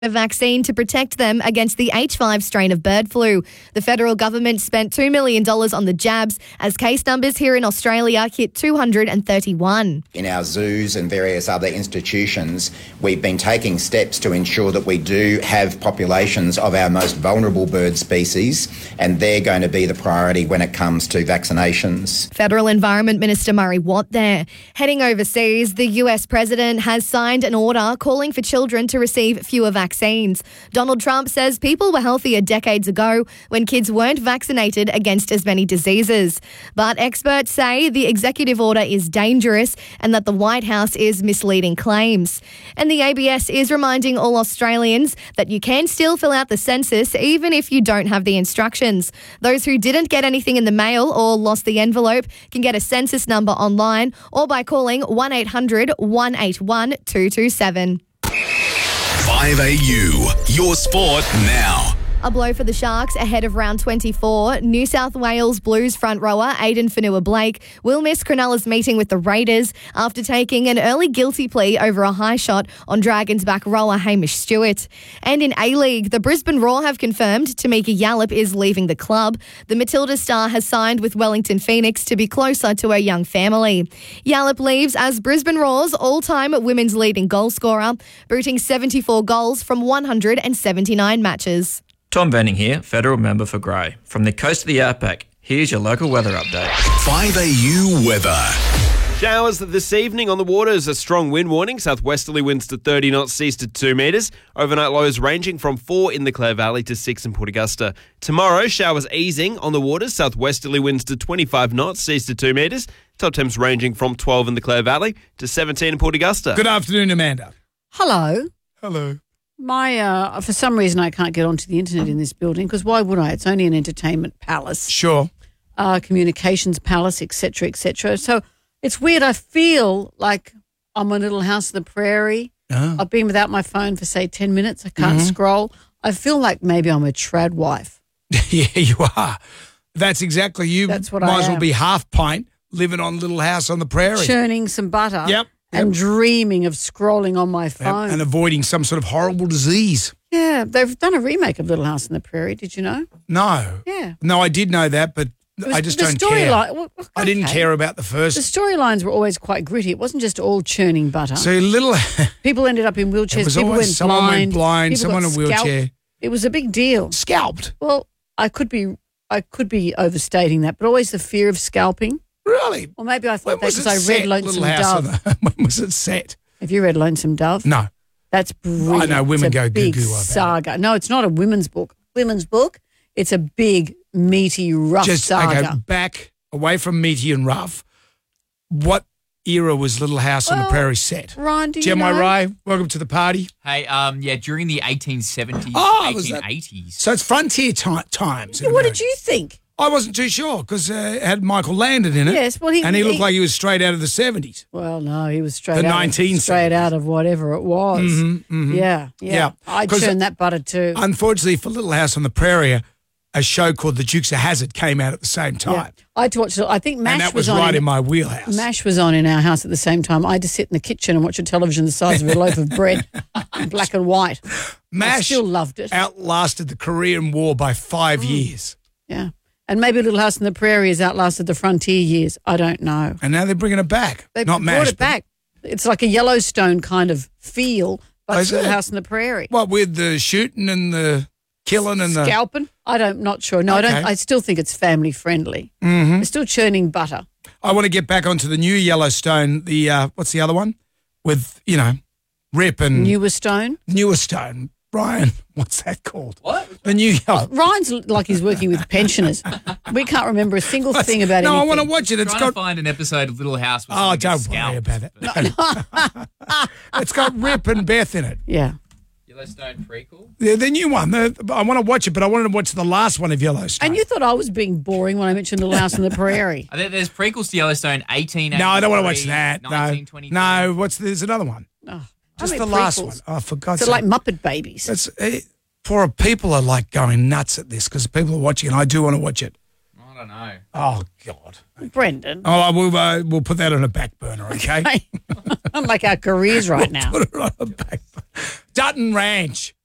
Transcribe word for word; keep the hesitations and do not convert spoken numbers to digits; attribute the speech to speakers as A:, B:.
A: a vaccine to protect them against the H five strain of bird flu. The federal government spent two million dollars on the jabs as case numbers here in Australia hit two hundred thirty-one.
B: In our zoos and various other institutions, we've been taking steps to ensure that we do have populations of our most vulnerable bird species, and they're going to be the priority when it comes to vaccinations.
A: Federal Environment Minister Murray Watt there. Heading overseas, the U S president has signed an order calling for children to receive fewer vaccines. Vaccines. Donald Trump says people were healthier decades ago when kids weren't vaccinated against as many diseases. But experts say the executive order is dangerous and that the White House is misleading claims. And the A B S is reminding all Australians that you can still fill out the census even if you don't have the instructions. Those who didn't get anything in the mail or lost the envelope can get a census number online or by calling one eight hundred, one eight one, two two seven.
C: five A U, your sport now.
A: A blow for the Sharks ahead of round twenty-four. New South Wales Blues front rower Aidan Fanua-Blake will miss Cronulla's meeting with the Raiders after taking an early guilty plea over a high shot on Dragons back rower Hamish Stewart. And in A-League, the Brisbane Roar have confirmed Tamika Yallop is leaving the club. The Matilda star has signed with Wellington Phoenix to be closer to her young family. Yallop leaves as Brisbane Roar's all-time women's leading goal scorer, booting seventy-four goals from one hundred seventy-nine matches.
D: Tom Venning here, Federal Member for Grey. From the coast of the outback, here's your local weather update.
C: five A U weather.
E: Showers this evening on the waters. A strong wind warning. Southwesterly winds to thirty knots, seas to two metres. Overnight lows ranging from four in the Clare Valley to six in Port Augusta. Tomorrow, showers easing on the waters. Southwesterly winds to twenty-five knots, seas to two metres. Top temps ranging from twelve in the Clare Valley to seventeen in Port Augusta.
F: Good afternoon, Amanda.
G: Hello.
F: Hello.
G: My, uh, for some reason, I can't get onto the internet in this building because why would I? It's only an entertainment palace,
F: Sure.
G: uh, communications palace, et cetera, et cetera. So it's weird. I feel like I'm on Little House on the Prairie.
F: Oh.
G: I've been without my phone for, say, ten minutes. I can't
F: Mm-hmm.
G: scroll. I feel like maybe I'm a trad wife.
F: Yeah, you are. That's exactly you.
G: That's what
F: Might
G: I
F: as well
G: am.
F: be half pint living on Little House on the Prairie.
G: Churning some butter
F: Yep.
G: and dreaming of scrolling on my
F: Yep,
G: phone.
F: and avoiding some sort of horrible disease.
G: yeah, they've done a remake of Little House on the Prairie. Did you know?
F: No.
G: Yeah.
F: No, I did know that, but
G: It was-
F: I just
G: the
F: don't care.
G: storyline- well,
F: I didn't
G: okay.
F: care about the
G: The
F: first.
G: storylines were always quite gritty. It wasn't just all churning butter.
F: So Little,
G: People ended up in wheelchairs.
F: it was
G: People
F: always
G: went
F: someone
G: blind.
F: went blind,
G: People
F: someone
G: got
F: in a wheelchair.
G: scalped. It was a big deal.
F: Scalped.
G: Well, I could be, I could be overstating that, but always the fear of scalping.
F: Really?
G: Or maybe I
F: When
G: thought that
F: was
G: because
F: it
G: I
F: set,
G: read Lonesome
F: Little House on
G: Dove.
F: the, when was it set?
G: Have you read Lonesome Dove?
F: No.
G: That's brilliant.
F: I know women
G: It's a
F: go
G: big
F: goo-goo about it.
G: saga. No, it's not a women's book. Women's book. It's a big, meaty, rough
F: Just
G: saga.
F: okay, back away from meaty and rough. What era was Little House on the
G: Well,
F: Prairie set?
G: Ryan, do you
F: Gemma
G: know?
F: Ray, welcome to the party.
H: Hey, um, yeah, during the eighteen seventies,
F: Oh, was that-
H: eighteen eighties.
F: So it's frontier ti times. in
G: What
F: America.
G: did you think?
F: I wasn't too sure because uh, it had Michael Landon in it.
G: Yes, well, he-
F: and he looked
G: he-
F: like he was straight out of the seventies.
G: Well, no, he was straight
F: The
G: out, of,
F: nineteen
G: straight
F: seventies.
G: out of whatever it was.
F: Mhm, mhm.
G: Yeah, yeah.
F: Yeah,
G: I'd
F: 'cause
G: churn that butter too.
F: Unfortunately for Little House on the Prairie, a show called The Dukes of Hazzard came out at the same time.
G: Yeah. I had to watch it. I think MASH
F: and that was,
G: on
F: right
G: in,
F: in my wheelhouse.
G: MASH was on in our house at the same time. I had to sit in the kitchen and watch a television the size of a loaf of bread in black and white. I
F: MASH
G: still loved it.
F: outlasted the Korean War by five years.
G: Yeah. And maybe Little House on the Prairie has outlasted the frontier years. I don't know.
F: And now they're bringing it back.
G: They
F: Not
G: brought
F: MASH.
G: it back. It's like a Yellowstone kind of feel, but
F: Oh,
G: it's
F: is
G: Little
F: it?
G: House on the Prairie.
F: What, with the shooting and the killing and the...
G: Scalping? I don't, not sure. No, I don't.
F: Okay.
G: I still think it's family friendly.
F: Mhm.
G: They're still churning butter.
F: I want to get back onto the new Yellowstone, the, uh, what's the other one? With, you know, Rip and
G: Newer Stone.
F: Newer Stone. Brian, what's that called?
H: What?
F: The new Yellow...
G: Ryan's like he's working with pensioners. We can't remember a single thing about
F: no,
G: anything.
F: I want to watch it. It's
H: Trying
F: got...
H: to find an episode of Little House. With
F: Oh,
H: someone
F: don't
H: gets
F: worry
H: scalped.
F: about it. It's got Rip and Beth in it.
G: Yeah.
H: Yellowstone prequel.
F: The, the new one. The, I want to watch it, but I wanted to watch the last one of Yellowstone.
G: And you thought I was being boring when I mentioned Little House on the Prairie.
H: I think there's prequels to Yellowstone. eighteen.
F: no, I don't want to watch that. No,
H: nineteen twenty.
F: no. What's there's another one?
G: Oh,
F: Just
G: how
F: the
G: many
F: last
G: prequels?
F: one. Oh, for God's
G: So
F: sake!
G: like Muppet Babies.
F: That's eh, poor people are like going nuts at this because people are watching, and I do want to watch it.
H: I don't know.
F: Oh God!
G: Brendan.
F: Oh, I will. Uh, we'll put that on a back burner, okay?
G: Unlike our careers right now.
F: Put it on a back burner. Dutton Ranch.